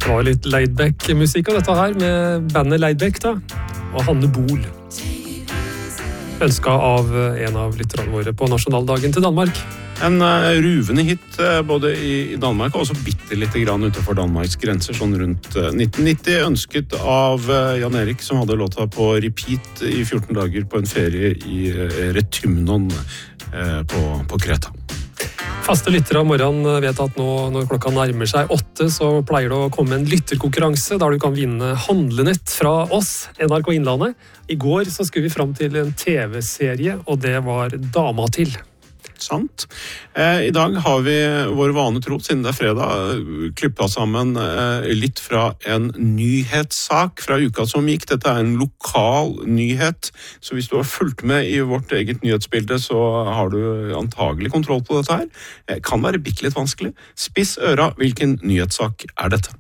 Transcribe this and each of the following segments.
Det var litt laidback musikk av dette her, med bandet Laidback da, og Hanne Bol. Ønsket av en av lytterne våre på nasjonaldagen til Danmark. En ruvende hit både i Danmark og også bitte litt grann utenfor Danmarks grenser, sånn rundt 1990, ønsket av Jan Erik, som hadde låta på repeat i 14 dager på en ferie i Retymnon på Kreta. Faste lyttere av morgenen vet at nå når klokka nærmer seg 8, så pleier det å komme en lytterkonkurranse der du kan vinne handlenett fra oss, NRK Innlandet. I går så skulle vi fram til en TV-serie, og det var Dama til. Sant. I dag har vi vår vane tro, siden det er fredag, klippet sammen litt fra en nyhetssak fra uka som gikk. Dette er en lokal nyhet, så hvis du har fulgt med i vårt eget nyhetsbilde, så har du antagelig kontroll på dette her. Det kan være bitte litt vanskelig. Spiss øra, hvilken nyhetssak er dette?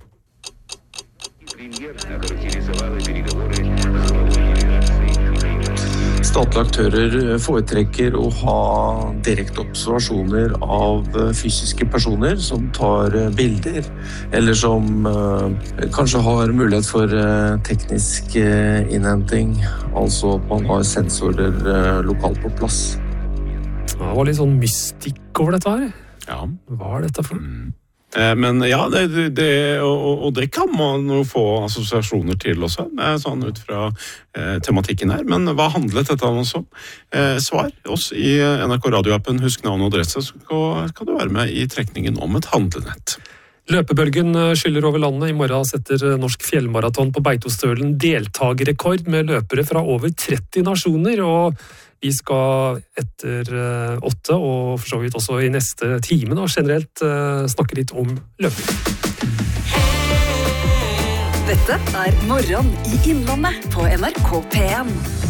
Statlige aktører foretrekker å ha direkte observasjoner av fysiske personer som tar bilder, eller som kanskje har mulighet for teknisk innhenting, altså at man har sensorer lokalt på plass. Det var litt sånn mystikk over dette her. Ja. Hva er dette for? Men ja, og det kan man jo få assosiasjoner til også, sånn ut fra tematikken her. Men hva handlet dette om også? Svar oss i NRK radioappen, husk navn og adresse, så kan du være med i trekningen om et handlenett. Løpebølgen skyller over landet. I morgen setter Norsk Fjellmaraton på Beitostølen deltagerrekord med løpere fra over 30 nasjoner, og vi skal etter 8, og for så vidt også i neste time da, generelt snakke litt om løping. Dette er Morgen i Innlandet på NRK P1.